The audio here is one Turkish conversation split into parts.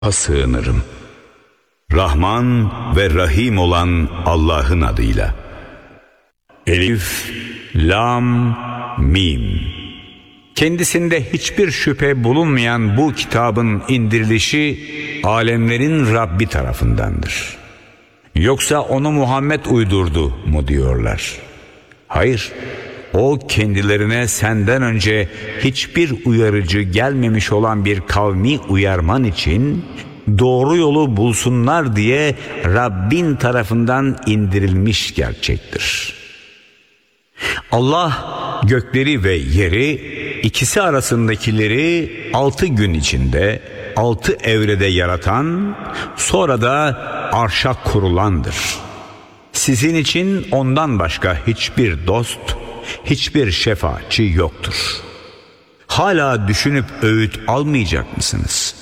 sığınırım. Rahman ve Rahim olan Allah'ın adıyla. Elif, Lam, Mim. Kendisinde hiçbir şüphe bulunmayan bu kitabın indirilişi alemlerin Rabbi tarafındandır. Yoksa onu Muhammed uydurdu mu diyorlar. Hayır, o kendilerine senden önce hiçbir uyarıcı gelmemiş olan bir kavmi uyarman için doğru yolu bulsunlar diye Rabbin tarafından indirilmiş gerçektir. Allah gökleri ve yeri, ikisi arasındakileri 6 gün içinde 6 evrede yaratan, sonra da arşa kurulandır. Sizin için ondan başka hiçbir dost, hiçbir şefaatçi yoktur. Hala düşünüp öğüt almayacak mısınız?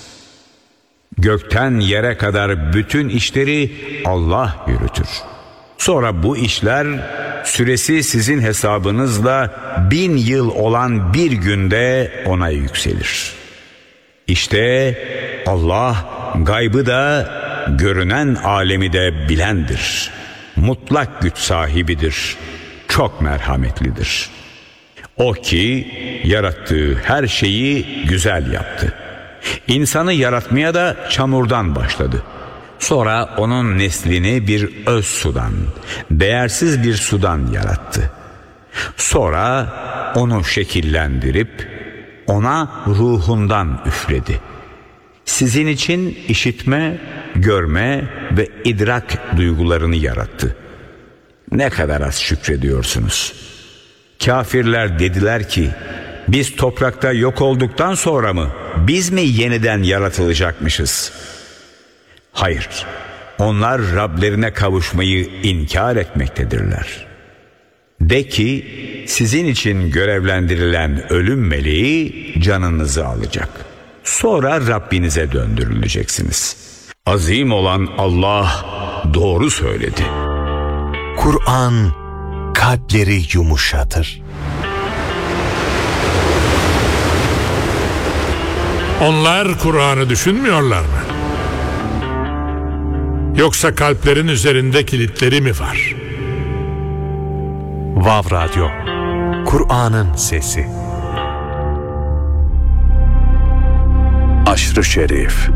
Gökten yere kadar bütün işleri Allah yürütür. Sonra bu işler süresi sizin hesabınızla 1000 yıl olan bir günde ona yükselir. İşte Allah gaybı da görünen alemi de bilendir. Mutlak güç sahibidir. Çok merhametlidir. O ki yarattığı her şeyi güzel yaptı. İnsanı yaratmaya da çamurdan başladı. Sonra onun neslini bir öz sudan, değersiz bir sudan yarattı. Sonra onu şekillendirip ona ruhundan üfledi. Sizin için işitme, görme ve idrak duygularını yarattı. Ne kadar az şükrediyorsunuz. Kafirler dediler ki, biz toprakta yok olduktan sonra mı, biz mi yeniden yaratılacakmışız? Hayır, onlar Rablerine kavuşmayı inkar etmektedirler. De ki, sizin için görevlendirilen ölüm meleği canınızı alacak. Sonra Rabbinize döndürüleceksiniz. Azim olan Allah doğru söyledi. Kur'an kalpleri yumuşatır. Onlar Kur'an'ı düşünmüyorlar mı? Yoksa kalplerin üzerinde kilitleri mi var? Vav Radyo, Kur'an'ın sesi. Aşr-ı Şerif.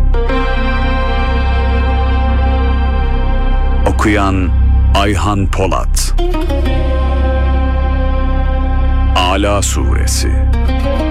Okuyan Ayhan Polat. Ala Suresi.